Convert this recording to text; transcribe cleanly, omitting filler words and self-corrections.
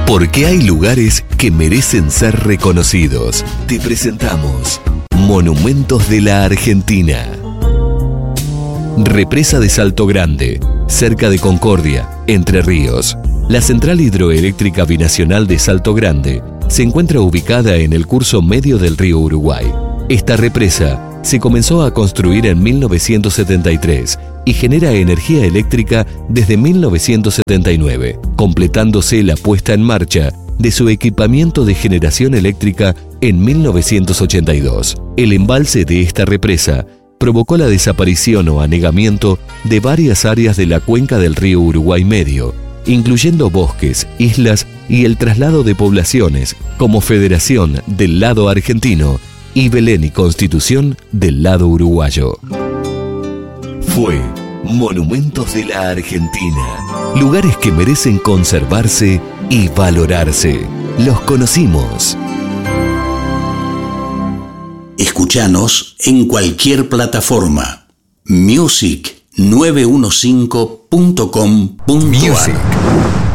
Porque hay lugares que merecen ser reconocidos. Te presentamos Monumentos de la Argentina. Represa de Salto Grande, cerca de Concordia, Entre Ríos. La central hidroeléctrica binacional de Salto Grande se encuentra ubicada en el curso medio del río Uruguay. Esta represa se comenzó a construir en 1973 y genera energía eléctrica desde 1979, completándose la puesta en marcha de su equipamiento de generación eléctrica en 1982. El embalse de esta represa provocó la desaparición o anegamiento de varias áreas de la cuenca del río Uruguay Medio, incluyendo bosques, islas y el traslado de poblaciones como Federación del lado argentino y Belén y Constitución del lado uruguayo. Fue Monumentos de la Argentina, lugares que merecen conservarse y valorarse. Los conocimos. Escuchanos en cualquier plataforma. Music915.com.ar